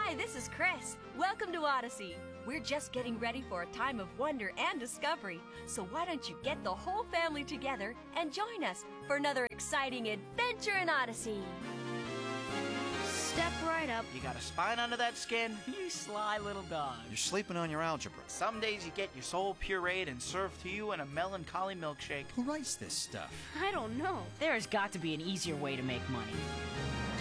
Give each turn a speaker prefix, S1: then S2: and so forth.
S1: Hi, this is Chris. Welcome to Odyssey. We're just getting ready for a time of wonder and discovery. So why don't you get the whole family together and join us for another exciting adventure in Odyssey.
S2: Step right up.
S3: You got a spine under that skin?
S4: You sly little dog.
S5: You're sleeping on your algebra.
S3: Some days you get your soul pureed and served to you in a melancholy milkshake.
S5: Who writes this stuff?
S2: I don't know.
S4: There's got to be an easier way to make money.